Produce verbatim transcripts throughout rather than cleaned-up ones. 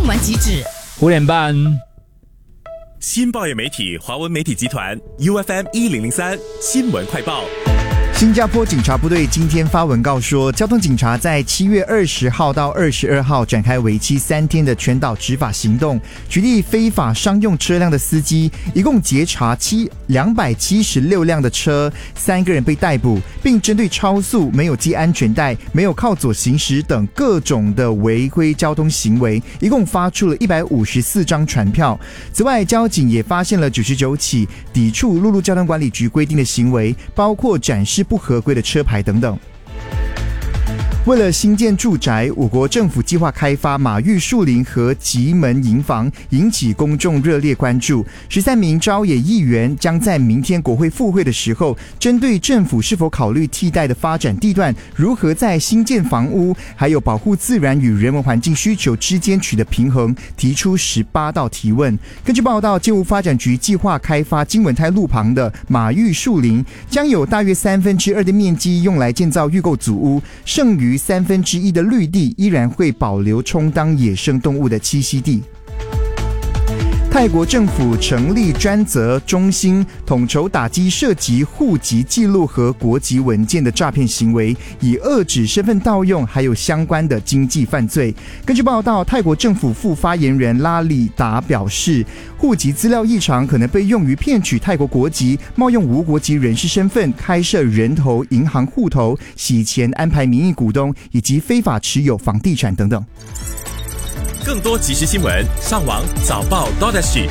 送完即止。 五点半， 新报业媒体华文媒体集团 U F M 一零零三新闻快报。 新加坡警察部队今天发文告说，交通警察在七月二十号到二十二号展开为期三天的全岛执法行动，取缔非法商用车辆的司机，一共截查七两百七十六辆的车，三个人被逮捕，并针对超速、没有系安全带、没有靠左行驶等各种的违规交通行为，一共发出了一百五十四张传票。此外，交警也发现了九十九起抵触陆路交通管理局规定的行为，包括展示不合规的车牌等等。为了新建住宅，我国政府计划开发马玉树林和吉门营房，引起公众热烈关注。十三名朝野议员将在明天国会复会的时候，针对政府是否考虑替代的发展地段，如何在新建房屋还有保护自然与人文环境需求之间取得平衡，提出十八道提问。根据报道，建物发展局计划开发金文泰路旁的马玉树林，将有大约三分之二的面积用来建造预购组屋，剩余三分之一的绿地依然会保留充当野生动物的栖息地。泰国政府成立专责中心，统筹打击涉及户籍记录和国籍文件的诈骗行为，以遏止身份盗用还有相关的经济犯罪。根据报道，泰国政府副发言人拉里达表示，户籍资料异常可能被用于骗取泰国国籍、冒用无国籍人士身份、开设人头银行户头、洗钱、安排名义股东以及非法持有房地产等等。 更多即时新闻，上网早报 .sg。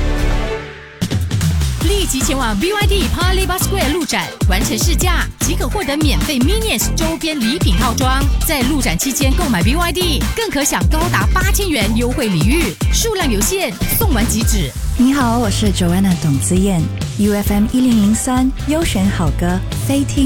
立即前往 B Y D Paya Square 路展，完成试驾即可获得免费 Minions 周边礼品套装。在路展期间购买 B Y D， 更可享高达八千元优惠礼遇，数量有限，送完即止。 你好，我是 Joanna 董子燕 ，U F M 一零零三优选好歌，非听。